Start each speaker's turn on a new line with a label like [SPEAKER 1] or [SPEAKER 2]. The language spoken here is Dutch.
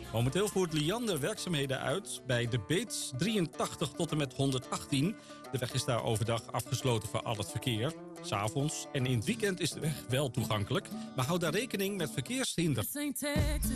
[SPEAKER 1] Momenteel voert Liander werkzaamheden uit bij de Beets 83 tot en met 118. De weg is daar overdag afgesloten voor al het verkeer. 'S Avonds en in het weekend is de weg wel toegankelijk, maar houd daar rekening met verkeershinder.